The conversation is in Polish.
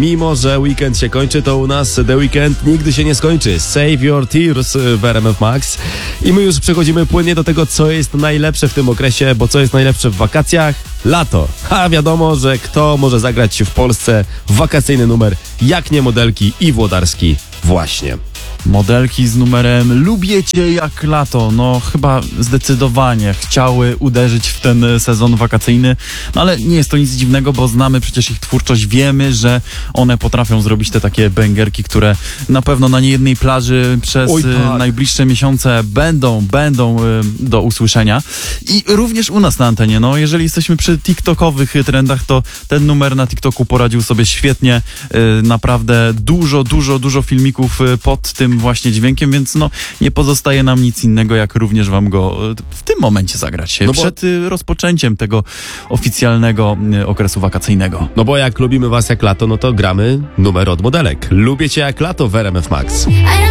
Mimo że weekend się kończy, to u nas The Weekend nigdy się nie skończy. Save Your Tears w RMF Max. I my już przechodzimy płynnie do tego, co jest najlepsze w tym okresie, bo co jest najlepsze w wakacjach? Lato. A wiadomo, że kto może zagrać w Polsce w wakacyjny numer, jak nie Modelki i Włodarski właśnie. Modelki z numerem Lubię Cię jak lato, no chyba zdecydowanie chciały uderzyć w ten sezon wakacyjny, no ale nie jest to nic dziwnego, bo znamy przecież ich twórczość, wiemy, że one potrafią zrobić te takie bęgerki, które na pewno na niejednej plaży przez najbliższe miesiące będą do usłyszenia i również u nas na antenie, no jeżeli jesteśmy przy tiktokowych trendach, to ten numer na TikToku poradził sobie świetnie, naprawdę dużo filmików pod tym właśnie dźwiękiem, więc no nie pozostaje nam nic innego, jak również wam go w tym momencie zagrać. No przed rozpoczęciem tego oficjalnego okresu wakacyjnego. No bo jak lubimy was jak lato, no to gramy numer od Modelek. Lubię cię jak lato w RMF Max.